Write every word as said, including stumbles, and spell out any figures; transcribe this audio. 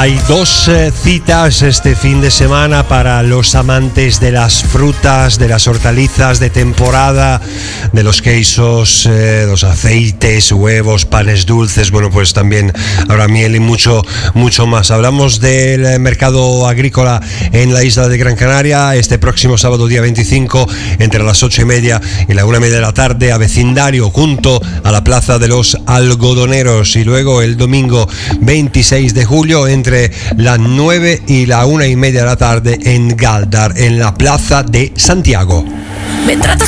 Hay dos eh, citas este fin de semana para los amantes de las frutas, de las hortalizas de temporada, de los quesos, eh, los aceites, huevos, panes dulces. Bueno, pues también habrá miel y mucho, mucho más. Hablamos del mercado agrícola en la isla de Gran Canaria este próximo sábado, día veinticinco, entre las ocho y media y la una y media de la tarde, a vecindario junto a la Plaza de los Algodoneros. Y luego el domingo veintiséis de julio, entre las nueve y la una y media de la tarde, en Galdar, en la Plaza de Santiago. ¿Me tratas